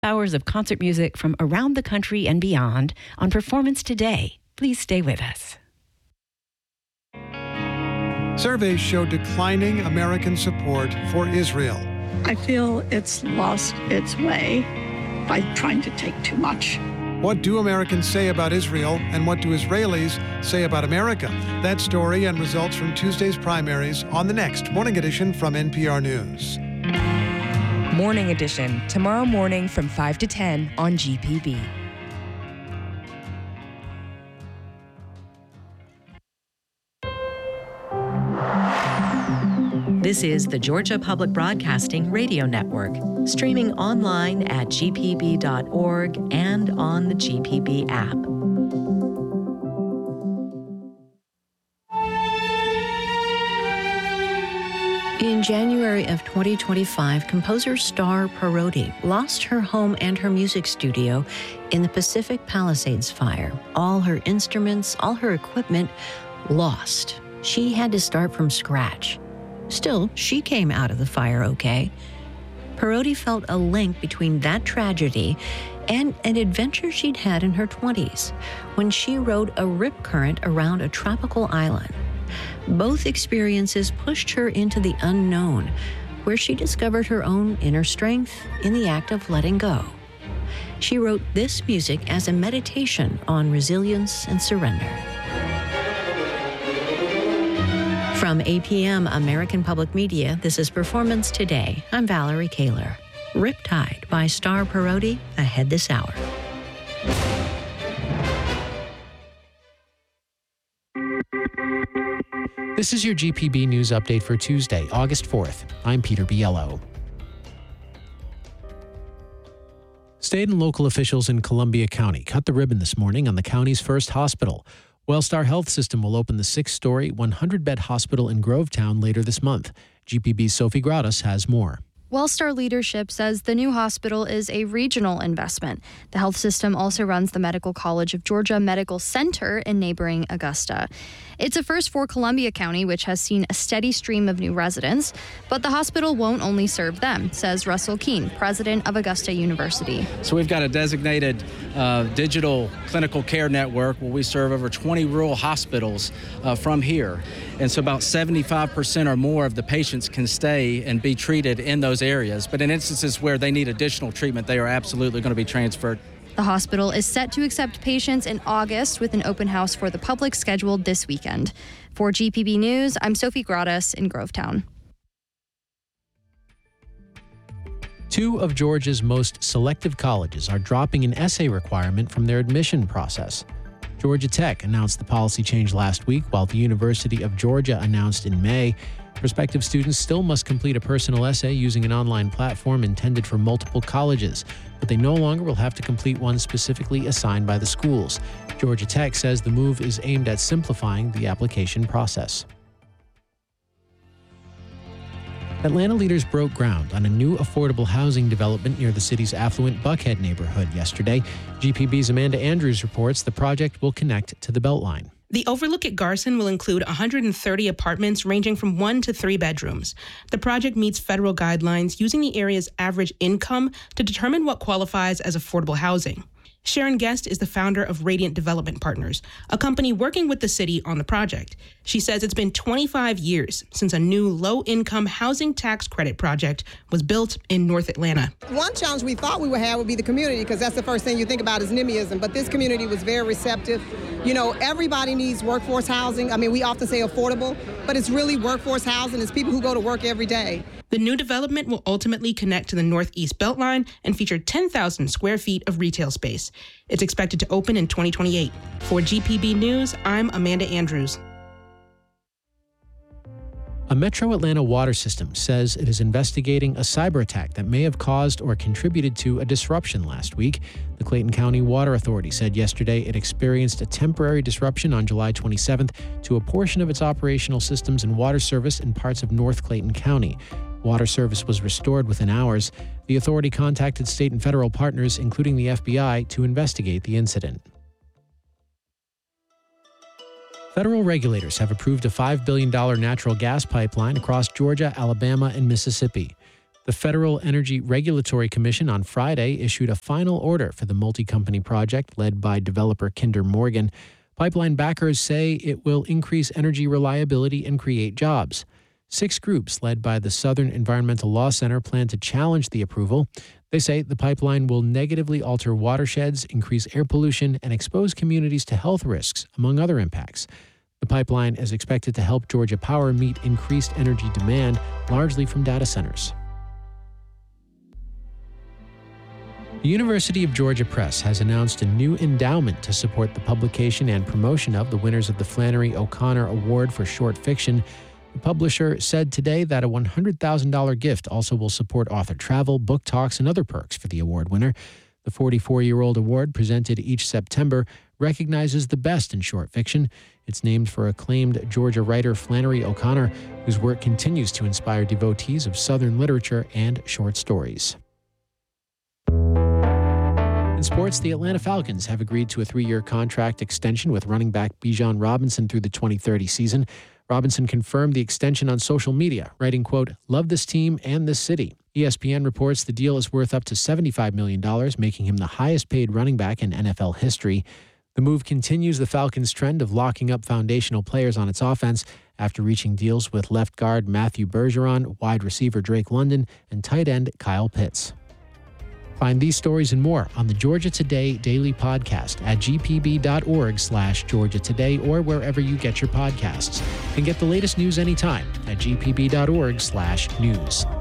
Hours of concert music from around the country and beyond on Performance Today. Please stay with us. Surveys show declining American support for Israel. I feel it's lost its way by trying to take too much. What do Americans say about Israel, and what do Israelis say about America? That story and results from Tuesday's primaries on the next Morning Edition from NPR News. Morning Edition, tomorrow morning from 5 to 10 on GPB. This is the Georgia Public Broadcasting Radio Network, streaming online at gpb.org and on the GPB app. In January of 2025, composer Star Parodi lost her home and her music studio in the Pacific Palisades fire. All her instruments, all her equipment lost. She had to start from scratch. Still, she came out of the fire okay. Parodi felt a link between that tragedy and an adventure she'd had in her 20s when she rode a rip current around a tropical island. Both experiences pushed her into the unknown, where she discovered her own inner strength in the act of letting go. She wrote this music as a meditation on resilience and surrender. From APM American Public Media, this is Performance Today. I'm Valerie Kaler. Riptide by Star Parodi, ahead this hour. This is your GPB News Update for Tuesday, August 4th. I'm Peter Biello. State and local officials in Columbia County cut the ribbon this morning on the county's first hospital. Wellstar Health System will open the 6-story, 100-bed hospital in Grovetown later this month. GPB's Sophie Gratus has more. Wellstar leadership says the new hospital is a regional investment. The health system also runs the Medical College of Georgia Medical Center in neighboring Augusta. It's a first for Columbia County, which has seen a steady stream of new residents. But the hospital won't only serve them, says Russell Keene, president of Augusta University. So we've got a designated digital clinical care network where we serve over 20 rural hospitals from here. And so about 75% or more of the patients can stay and be treated in those areas. But in instances where they need additional treatment, they are absolutely going to be transferred. The hospital is set to accept patients in August with an open house for the public scheduled this weekend. For GPB News, I'm Sophie Gratus in Grovetown. Two of Georgia's most selective colleges are dropping an essay requirement from their admission process. Georgia Tech announced the policy change last week, while the University of Georgia announced in May. Prospective students still must complete a personal essay using an online platform intended for multiple colleges, but they no longer will have to complete one specifically assigned by the schools. Georgia Tech says the move is aimed at simplifying the application process. Atlanta leaders broke ground on a new affordable housing development near the city's affluent Buckhead neighborhood yesterday. GPB's Amanda Andrews reports the project will connect to the Beltline. The Overlook at Garson will include 130 apartments ranging from 1 to 3 bedrooms. The project meets federal guidelines using the area's average income to determine what qualifies as affordable housing. Sharon Guest is the founder of Radiant Development Partners, a company working with the city on the project. She says it's been 25 years since a new low-income housing tax credit project was built in North Atlanta. One challenge we thought we would have would be the community, because that's the first thing you think about is NIMBYism, but this community was very receptive. You know, everybody needs workforce housing. I mean, we often say affordable, but it's really workforce housing. It's people who go to work every day. The new development will ultimately connect to the Northeast Beltline and feature 10,000 square feet of retail space. It's expected to open in 2028. For GPB News, I'm Amanda Andrews. A Metro Atlanta water system says it is investigating a cyber attack that may have caused or contributed to a disruption last week. The Clayton County Water Authority said yesterday it experienced a temporary disruption on July 27th to a portion of its operational systems and water service in parts of North Clayton County. Water service was restored within hours. The authority contacted state and federal partners, including the FBI, to investigate the incident. Federal regulators have approved a $5 billion natural gas pipeline across Georgia, Alabama, and Mississippi. The Federal Energy Regulatory Commission on Friday issued a final order for the multi-company project led by developer Kinder Morgan. Pipeline backers say it will increase energy reliability and create jobs. 6 groups led by the Southern Environmental Law Center plan to challenge the approval. They say the pipeline will negatively alter watersheds, increase air pollution, and expose communities to health risks, among other impacts. The pipeline is expected to help Georgia Power meet increased energy demand, largely from data centers. The University of Georgia Press has announced a new endowment to support the publication and promotion of the winners of the Flannery O'Connor Award for Short Fiction. The publisher said today that a $100,000 gift also will support author travel, book talks, and other perks for the award winner. The 44-year-old award, presented each September, recognizes the best in short fiction. It's named for acclaimed Georgia writer Flannery O'Connor, whose work continues to inspire devotees of Southern literature and short stories. In sports, the Atlanta Falcons have agreed to a 3-year contract extension with running back Bijan Robinson through the 2030 season. Robinson confirmed the extension on social media, writing, quote, "Love this team and this city." ESPN reports the deal is worth up to $75 million, making him the highest-paid running back in NFL history. The move continues the Falcons' trend of locking up foundational players on its offense after reaching deals with left guard Matthew Bergeron, wide receiver Drake London, and tight end Kyle Pitts. Find these stories and more on the Georgia Today Daily Podcast at gpb.org/Georgia Today or wherever you get your podcasts. And get the latest news anytime at gpb.org/news.